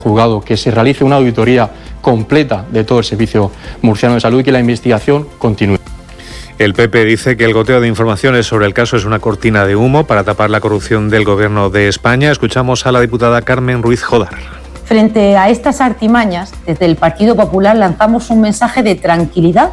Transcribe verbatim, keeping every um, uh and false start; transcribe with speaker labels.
Speaker 1: Juzgado que se realice una auditoría completa de todo el Servicio Murciano de Salud y que la investigación continúe.
Speaker 2: El P P dice que el goteo de informaciones sobre el caso es una cortina de humo para tapar la corrupción del Gobierno de España. Escuchamos a la diputada Carmen Ruiz Jodar.
Speaker 3: Frente a estas artimañas, desde el Partido Popular lanzamos un mensaje de tranquilidad